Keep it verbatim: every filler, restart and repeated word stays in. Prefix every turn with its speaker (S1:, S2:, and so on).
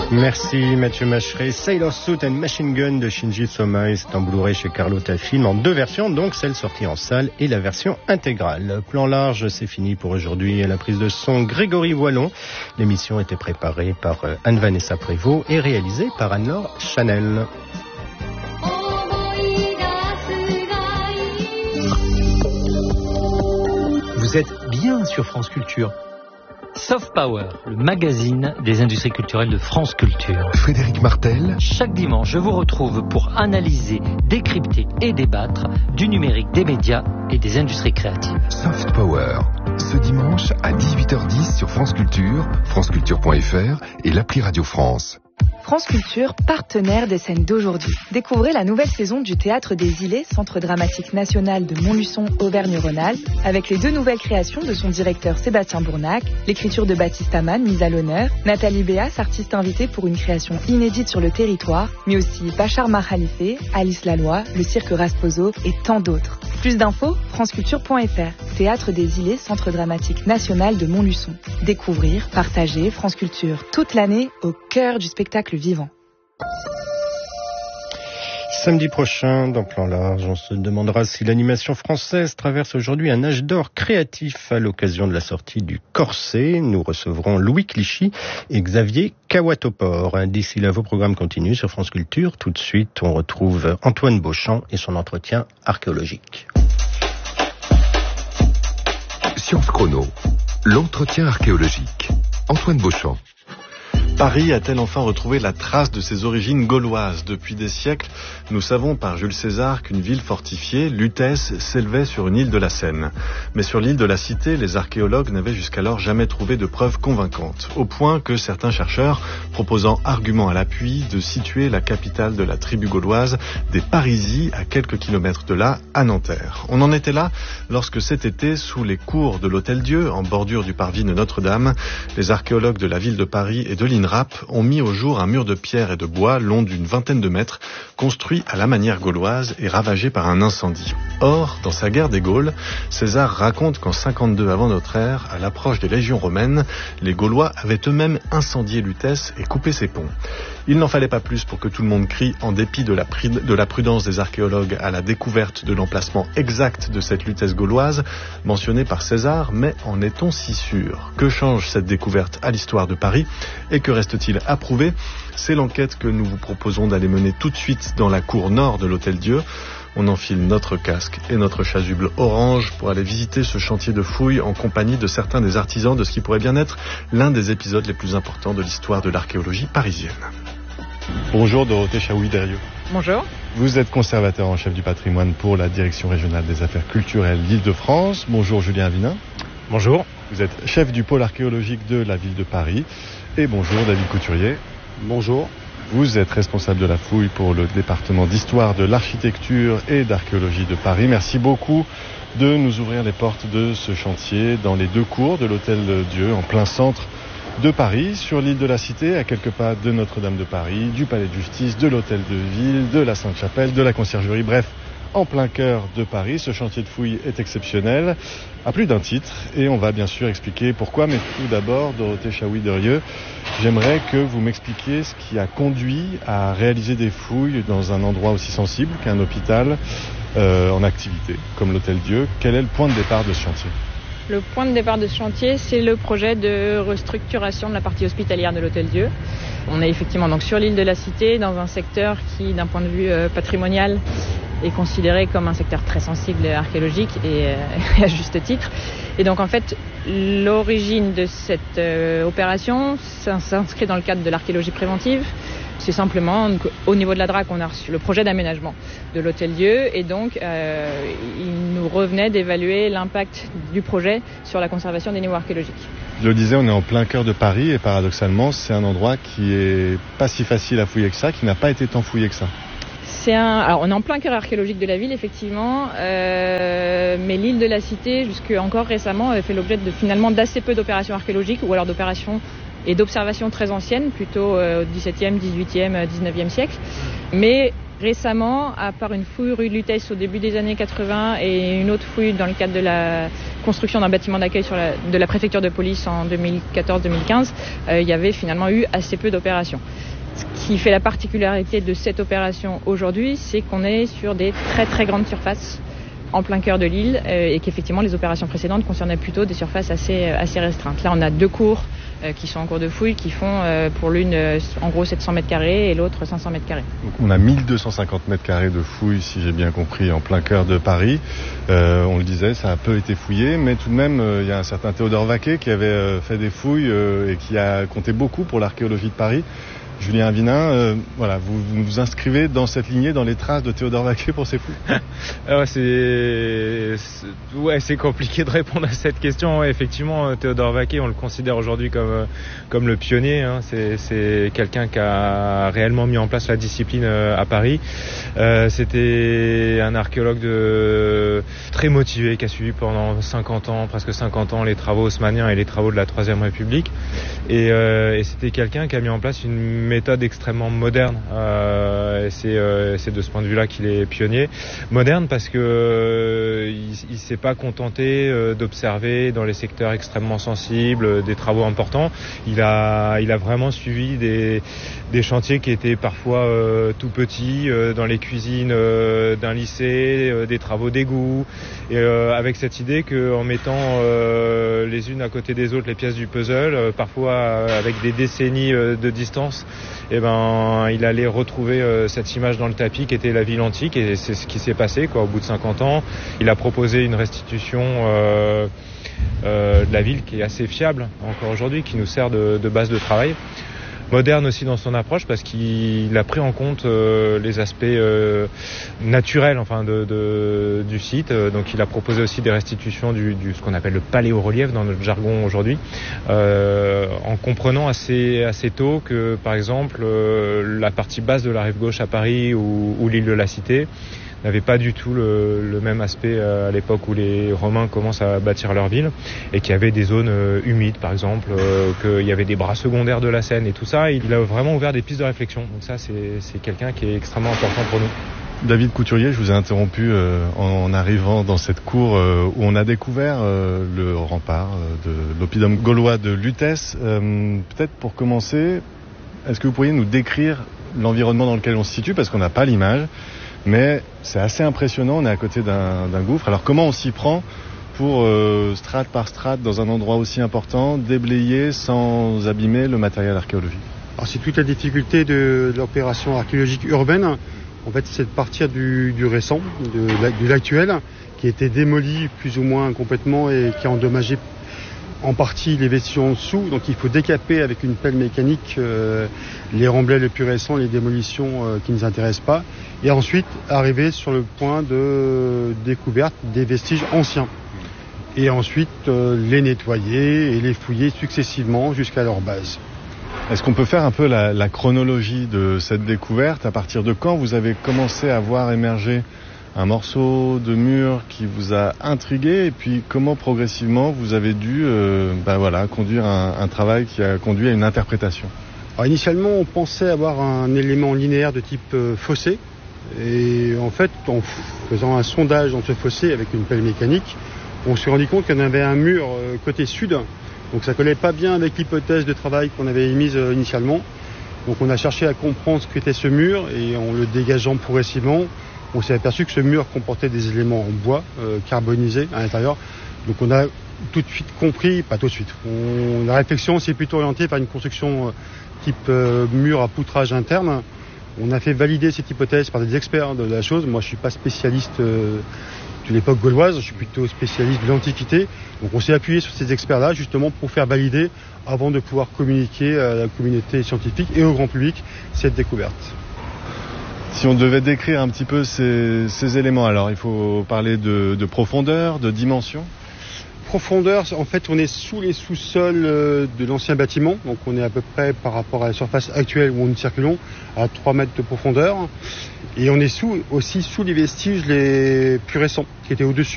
S1: Merci Mathieu Macheret. Sailor Suit and Machine Gun de Shinji Somai, c'est en Blu-ray chez Carlotta Film en deux versions, donc celle sortie en salle et la version intégrale. Plan large, c'est fini pour aujourd'hui. À la prise de son, Grégory Wallon. L'émission était préparée par Anne-Vanessa Prévost et réalisée par Anne-Laure Chanel.
S2: Vous êtes bien sur France Culture. Soft Power, le magazine des industries culturelles de France Culture.
S3: Frédéric Martel.
S2: Chaque dimanche, je vous retrouve pour analyser, décrypter et débattre du numérique, des médias et des industries créatives.
S3: Soft Power, ce dimanche à dix-huit heures dix sur France Culture, franceculture point f r et l'appli Radio France.
S4: France Culture, partenaire des scènes d'aujourd'hui. Découvrez la nouvelle saison du Théâtre des Îlets, Centre dramatique national de Montluçon, Auvergne-Rhône-Alpes, avec les deux nouvelles créations de son directeur Sébastien Bournac, l'écriture de Baptiste Amann, mise à l'honneur, Nathalie Béas, artiste invitée pour une création inédite sur le territoire, mais aussi Bachar Mahalife, Alice Laloy, le cirque Rasposo et tant d'autres. Plus d'infos, franceculture point f r. Théâtre des Îlets, Centre dramatique national de Montluçon. Découvrir, partager France Culture toute l'année au cœur du spectacle vivant.
S1: Samedi prochain, dans Plan Large, on se demandera si l'animation française traverse aujourd'hui un âge d'or créatif à l'occasion de la sortie du Corset. Nous recevrons Louis Clichy et Xavier Kawatopor. D'ici là, vos programmes continuent sur France Culture. Tout de suite, on retrouve Antoine Beauchamp et son entretien archéologique.
S3: Science Chrono, l'entretien archéologique. Antoine Beauchamp.
S5: Paris a-t-elle enfin retrouvé la trace de ses origines gauloises ? Depuis des siècles, nous savons par Jules César qu'une ville fortifiée, Lutèce, s'élevait sur une île de la Seine. Mais sur l'île de la Cité, les archéologues n'avaient jusqu'alors jamais trouvé de preuves convaincantes, au point que certains chercheurs, proposant argument à l'appui, de situer la capitale de la tribu gauloise des Parisis à quelques kilomètres de là, à Nanterre. On en était là lorsque cet été, sous les cours de l'Hôtel-Dieu, en bordure du parvis de Notre-Dame, les archéologues de la ville de Paris et de l'INRAP ont mis au jour un mur de pierre et de bois long d'une vingtaine de mètres, construit à la manière gauloise et ravagé par un incendie. Or, dans sa guerre des Gaules, César raconte qu'en cinquante-deux avant notre ère, à l'approche des légions romaines, les Gaulois avaient eux-mêmes incendié Lutèce et coupé ses ponts. Il n'en fallait pas plus pour que tout le monde crie, en dépit de la, pr- de la prudence des archéologues, à la découverte de l'emplacement exact de cette Lutèce gauloise, mentionnée par César, mais en est-on si sûr ? Que change cette découverte à l'histoire de Paris et que reste-t-il à prouver ? C'est l'enquête que nous vous proposons d'aller mener tout de suite dans la cour nord de l'Hôtel-Dieu. On enfile notre casque et notre chasuble orange pour aller visiter ce chantier de fouilles en compagnie de certains des artisans de ce qui pourrait bien être l'un des épisodes les plus importants de l'histoire de l'archéologie parisienne. Bonjour Dorothée Chaoui-Derieux.
S6: Bonjour.
S5: Vous êtes conservateur en chef du patrimoine pour la Direction régionale des affaires culturelles d'Île-de-France. Bonjour Julien Avinin.
S7: Bonjour.
S5: Vous êtes chef du pôle archéologique de la ville de Paris. Et bonjour David Couturier.
S7: Bonjour.
S5: Vous êtes responsable de la fouille pour le département d'histoire de l'architecture et d'archéologie de Paris. Merci beaucoup de nous ouvrir les portes de ce chantier dans les deux cours de l'Hôtel-Dieu en plein centre de Paris, sur l'île de la Cité, à quelques pas de Notre-Dame de Paris, du Palais de Justice, de l'Hôtel de Ville, de la Sainte-Chapelle, de la Conciergerie, bref, en plein cœur de Paris. Ce chantier de fouilles est exceptionnel, à plus d'un titre, et on va bien sûr expliquer pourquoi. Mais tout d'abord, Dorothée Chaoui-Derieux, j'aimerais que vous m'expliquiez ce qui a conduit à réaliser des fouilles dans un endroit aussi sensible qu'un hôpital euh, en activité, comme l'Hôtel-Dieu. Quel est le point de départ de ce chantier ?
S6: Le point de départ de ce chantier, c'est le projet de restructuration de la partie hospitalière de l'Hôtel-Dieu. On est effectivement donc sur l'île de la Cité, dans un secteur qui, d'un point de vue euh, patrimonial, est considéré comme un secteur très sensible archéologique et, euh, et à juste titre. Et donc en fait, l'origine de cette euh, opération s'inscrit dans le cadre de l'archéologie préventive. C'est simplement donc, au niveau de la D R A C, on a reçu le projet d'aménagement de l'Hôtel-Dieu et donc euh, il nous revenait d'évaluer l'impact du projet sur la conservation des niveaux archéologiques.
S5: Je le disais, on est en plein cœur de Paris et paradoxalement, c'est un endroit qui est pas si facile à fouiller que ça, qui n'a pas été tant fouillé que ça.
S6: C'est un, alors on est en plein cœur archéologique de la ville effectivement, euh, mais l'île de la Cité, jusque encore récemment, avait fait l'objet de finalement d'assez peu d'opérations archéologiques ou alors d'opérations et d'observations très anciennes, plutôt euh, au dix-septième, dix-huitième, dix-neuvième siècle. Mais récemment, à part une fouille rue de Lutèce au début des années quatre-vingts et une autre fouille dans le cadre de la construction d'un bâtiment d'accueil sur la, de la préfecture de police en deux mille quatorze deux mille quinze, euh, il y avait finalement eu assez peu d'opérations. Ce qui fait la particularité de cette opération aujourd'hui, c'est qu'on est sur des très très grandes surfaces en plein cœur de l'île euh, et qu'effectivement les opérations précédentes concernaient plutôt des surfaces assez, assez restreintes. Là on a deux cours euh, qui sont en cours de fouille qui font euh, pour l'une euh, en gros sept cents mètres carrés et l'autre cinq cents mètres carrés.
S5: Donc on a mille deux cent cinquante mètres carrés de fouilles, si j'ai bien compris, en plein cœur de Paris. Euh, on le disait, ça a peu été fouillé, mais tout de même il euh, y a un certain Théodore Vaquet qui avait euh, fait des fouilles euh, et qui a compté beaucoup pour l'archéologie de Paris. Julien Avinin, euh, voilà, vous, vous vous inscrivez dans cette lignée, dans les traces de Théodore Vaquet pour ces fouilles.
S7: Alors c'est, c'est, ouais, c'est compliqué de répondre à cette question. Ouais, effectivement, Théodore Vaquet, on le considère aujourd'hui comme comme le pionnier. Hein. C'est, c'est quelqu'un qui a réellement mis en place la discipline à Paris. Euh, c'était un archéologue de très motivé qui a suivi pendant cinquante ans, presque cinquante ans, les travaux haussmanniens et les travaux de la Troisième République. Et, euh, et c'était quelqu'un qui a mis en place une méthode extrêmement moderne. Euh, et c'est, euh, c'est de ce point de vue-là qu'il est pionnier. Moderne parce que euh, il, il s'est pas contenté euh, d'observer dans les secteurs extrêmement sensibles euh, des travaux importants. Il a, il a vraiment suivi des, des chantiers qui étaient parfois euh, tout petits, euh, dans les cuisines euh, d'un lycée, euh, des travaux d'égout, et euh, avec cette idée qu'en mettant euh, les unes à côté des autres les pièces du puzzle, euh, parfois euh, avec des décennies euh, de distance, et ben il allait retrouver euh, cette image dans le tapis qui était la ville antique, et c'est ce qui s'est passé quoi. Au bout de cinquante ans, il a proposé une restitution euh, euh, de la ville qui est assez fiable encore aujourd'hui, qui nous sert de, de base de travail. Moderne aussi dans son approche parce qu'il a pris en compte euh, les aspects euh, naturels enfin de, de, du site. Donc il a proposé aussi des restitutions du, du ce qu'on appelle le paléorelief dans notre jargon aujourd'hui, euh, en comprenant assez assez tôt que par exemple euh, la partie basse de la rive gauche à Paris ou, ou l'île de la Cité n'avait pas du tout le, le même aspect à l'époque où les Romains commencent à bâtir leur ville, et qu'il y avait des zones euh, humides par exemple, euh, qu'il y avait des bras secondaires de la Seine et tout ça. Il a vraiment ouvert des pistes de réflexion. Donc ça c'est, c'est quelqu'un qui est extrêmement important pour nous.
S5: David Couturier, je vous ai interrompu euh, en arrivant dans cette cour euh, où on a découvert euh, le rempart euh, de l'oppidum gaulois de Lutèce. Euh, peut-être pour commencer, est-ce que vous pourriez nous décrire l'environnement dans lequel on se situe, parce qu'on n'a pas l'image, mais c'est assez impressionnant, on est à côté d'un, d'un gouffre. Alors comment on s'y prend pour, euh, strate par strate, dans un endroit aussi important, déblayer sans abîmer le matériel archéologique?
S8: Alors c'est toute la difficulté de, de l'opération archéologique urbaine. En fait, c'est de partir du, du récent, de, de l'actuel, qui a été démoli plus ou moins complètement et qui a endommagé en partie les vestiges en dessous. Donc il faut décaper avec une pelle mécanique euh, les remblais les plus récents, les démolitions euh, qui ne nous intéressent pas, et ensuite arriver sur le point de découverte des vestiges anciens. Et ensuite euh, les nettoyer et les fouiller successivement jusqu'à leur base.
S5: Est-ce qu'on peut faire un peu la, la chronologie de cette découverte? À partir de quand vous avez commencé à voir émerger un morceau de mur qui vous a intrigué, et puis comment progressivement vous avez dû euh, ben voilà, conduire un, un travail qui a conduit à une interprétation?
S8: Alors initialement on pensait avoir un élément linéaire de type euh, fossé, et en fait en faisant un sondage dans ce fossé avec une pelle mécanique, on s'est rendu compte qu'il y en avait un mur euh, côté sud, donc ça collait pas bien avec l'hypothèse de travail qu'on avait émise euh, initialement. Donc on a cherché à comprendre ce qu'était ce mur, et en le dégageant progressivement, on s'est aperçu que ce mur comportait des éléments en bois euh, carbonisés à l'intérieur. Donc on a tout de suite compris, pas tout de suite, on, la réflexion s'est plutôt orientée vers une construction euh, type euh, mur à poutrage interne. On a fait valider cette hypothèse par des experts de la chose. Moi je ne suis pas spécialiste euh, de l'époque gauloise, je suis plutôt spécialiste de l'Antiquité. Donc on s'est appuyé sur ces experts-là justement pour faire valider avant de pouvoir communiquer à la communauté scientifique et au grand public cette découverte.
S5: Si on devait décrire un petit peu ces, ces éléments, alors il faut parler de, de profondeur, de dimension.
S8: Profondeur, en fait on est sous les sous-sols de l'ancien bâtiment, donc on est à peu près par rapport à la surface actuelle où nous circulons à trois mètres de profondeur, et on est sous, aussi sous les vestiges les plus récents qui étaient au-dessus.